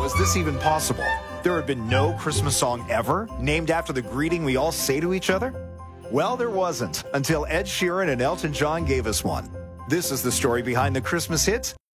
is this even possible? There had been no Christmas song ever named after the greeting we all say to each other? Well, there wasn't, until Ed Sheeran and Elton John gave us one. This is the story behind the Christmas hit